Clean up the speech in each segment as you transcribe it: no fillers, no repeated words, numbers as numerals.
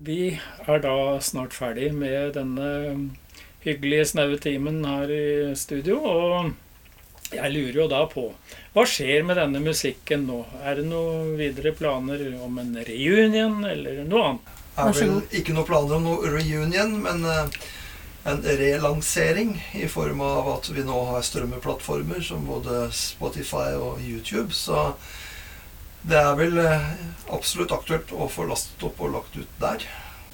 Vi da snart ferdig med denne hyggelige snaue timen her i studio, og jeg lurer jo da på, hva skjer med denne musikken nå? Det noen videre planer om en reunion eller noe annet? Det vel ikke noen planer om noe reunion, men en relansering i form av at vi nå har strømmeplattformer som både Spotify og YouTube, så det vel absolutt aktuelt å få lastet opp og lagt ut der.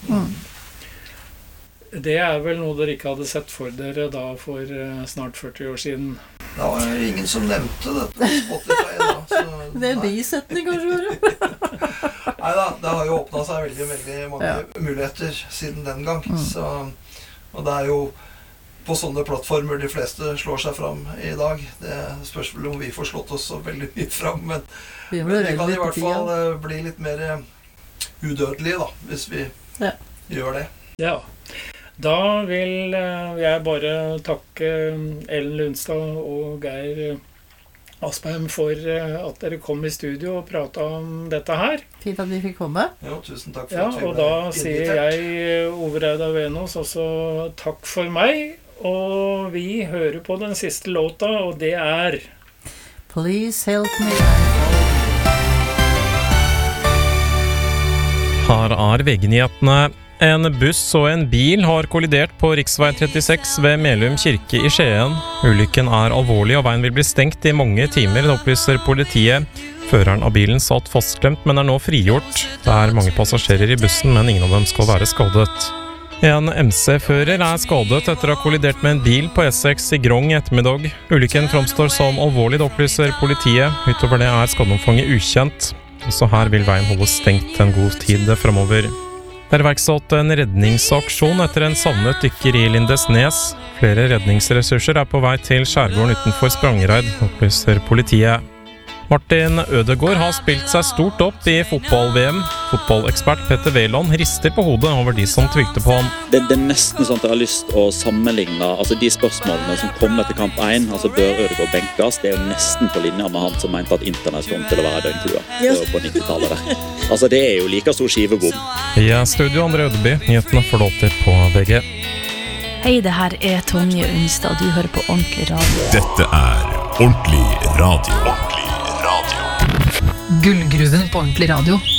Det vel noe dere ikke hadde sett for dere da for snart 40 år siden? Det var ingen som nevnte dette på Spotify da. Så, det bisetning kanskje? Neida, det har jo åpnet seg veldig mange muligheter siden den gang. Så, og det jo på sånne plattformer de fleste slår seg fram i dag. Det spørs vel om vi får slått oss så veldig mye fram, men det kan i hvert fall bli litt mer udødelige da, hvis vi gjør det. Ja. Da vil jeg bare takke Ellen Lundstad og Geir Aspeim for at dere kom i studio og pratet om dette her. Fint at vi fikk komme. Jo, tusen takk for at vi ble invitert. Og da sier jeg, Ove Reidar Venås, også takk for meg, og vi hører på den siste låta, og det Please Help Me. Her VG-nyhetene. En buss og en bil har kollidert på riksvei 36 ved Melum kirke i Skien. Ulykken alvorlig, og veien vil bli stengt i mange timer, det opplyser politiet. Føreren av bilen satt fastklemt, men nå frigjort. Det mange passasjerer i bussen, men ingen av dem skal være skadet. En MC-fører skadet etter å ha kollidert med en bil på S6 i Grong i ettermiddag. Ulykken framstår som alvorlig, det opplyser politiet. Utover det skadeomfanget ukjent. Også her vil veien holdes stengt en god tid fremover. Det iverksatt en redningsaksjon etter en savnet dykker i Lindesnes. Flere redningsressurser på vei til skjærgården utenfor Sprangereid, opplyser politiet. Martin Ødegaard har spilt seg stort opp i fotball-VM. Fotballekspert Petter Wæland rister på hodet over de som tvilte på ham. Det nesten sånn at jeg har lyst å sammenligne de spørsmålene som kom etter kamp 1, altså bør Ødegaard benkes, det jo nesten på linje med han som mente at internett kom til å være døgnklua på 90-tallet der. Altså det jo like stor skivebom. I studio André Ødeby, nyhetene forlåter på VG. Hei, det her Tonje Unstad, du hører på Ordentlig Radio. Dette Ordentlig Radio. Gullgruven på Ordentlig Radio.